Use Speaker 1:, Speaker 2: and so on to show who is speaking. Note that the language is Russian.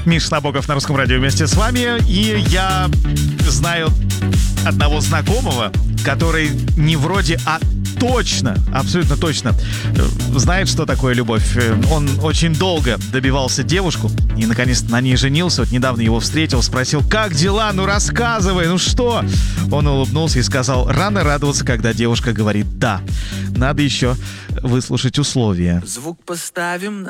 Speaker 1: Миша Набоков на Русском радио вместе с вами. И я знаю одного знакомого, который не вроде, а точно, абсолютно точно знает, что такое любовь. Он очень долго добивался девушку и, наконец-то, на ней женился. Вот недавно его встретил, спросил: как дела? Ну, рассказывай, ну что? Он улыбнулся и сказал: рано радоваться, когда девушка говорит «да». Надо еще выслушать условия.
Speaker 2: Звук поставим на